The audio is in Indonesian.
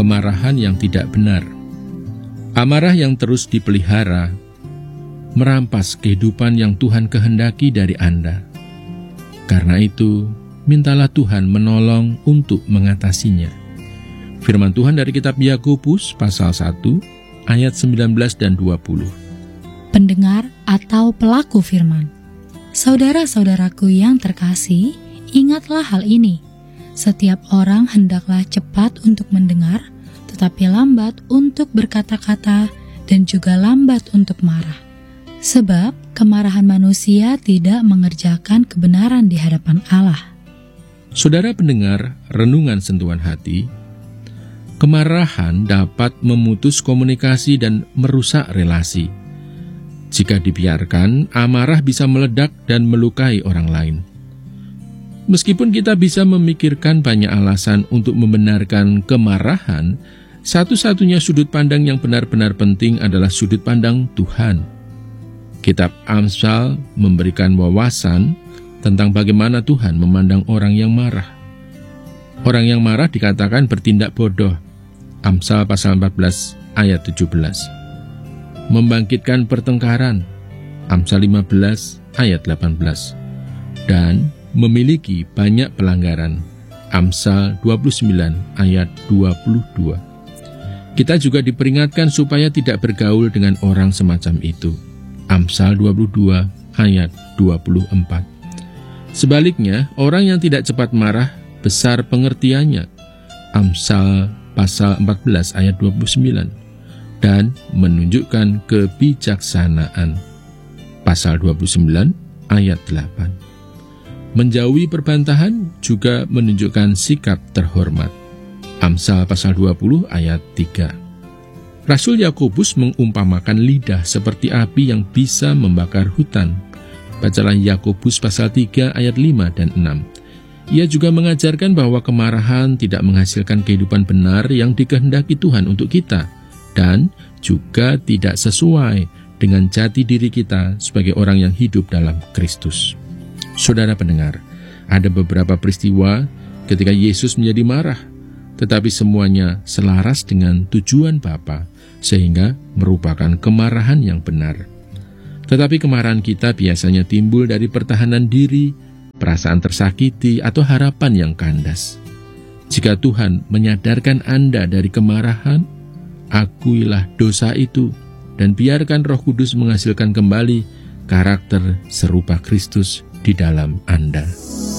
kemarahan yang tidak benar. Amarah yang terus dipelihara merampas kehidupan yang Tuhan kehendaki dari Anda. Karena itu, mintalah Tuhan menolong untuk mengatasinya. Firman Tuhan dari kitab Yakobus pasal 1 ayat 19 dan 20. Pendengar atau pelaku firman, saudara-saudaraku yang terkasih, ingatlah hal ini. Setiap orang hendaklah cepat untuk mendengar, tetapi lambat untuk berkata-kata dan juga lambat untuk marah. Sebab kemarahan manusia tidak mengerjakan kebenaran di hadapan Allah. Saudara pendengar renungan sentuhan hati, kemarahan dapat memutus komunikasi dan merusak relasi. Jika dibiarkan, amarah bisa meledak dan melukai orang lain. Meskipun kita bisa memikirkan banyak alasan untuk membenarkan kemarahan, satu-satunya sudut pandang yang benar-benar penting adalah sudut pandang Tuhan. Kitab Amsal memberikan wawasan tentang bagaimana Tuhan memandang orang yang marah. Orang yang marah dikatakan bertindak bodoh. Amsal pasal 14 ayat 17. Membangkitkan pertengkaran. Amsal 15 ayat 18. Dan memiliki banyak pelanggaran. Amsal 29 ayat 22. Kita juga diperingatkan supaya tidak bergaul dengan orang semacam itu. Amsal 22 ayat 24. Sebaliknya, orang yang tidak cepat marah besar pengertiannya. Amsal pasal 14 ayat 29. Dan menunjukkan kebijaksanaan. Pasal 29 ayat 8. Menjauhi perbantahan juga menunjukkan sikap terhormat. Amsal pasal 20 ayat 3. Rasul Yakobus mengumpamakan lidah seperti api yang bisa membakar hutan. Bacalah Yakobus pasal 3 ayat 5 dan 6. Ia juga mengajarkan bahwa kemarahan tidak menghasilkan kehidupan benar yang dikehendaki Tuhan untuk kita, dan juga tidak sesuai dengan jati diri kita sebagai orang yang hidup dalam Kristus. Saudara pendengar, ada beberapa peristiwa ketika Yesus menjadi marah, tetapi semuanya selaras dengan tujuan Bapa, sehingga merupakan kemarahan yang benar. Tetapi kemarahan kita biasanya timbul dari pertahanan diri, perasaan tersakiti, atau harapan yang kandas. Jika Tuhan menyadarkan Anda dari kemarahan, akuilah dosa itu, dan biarkan Roh Kudus menghasilkan kembali karakter serupa Kristus di dalam Anda.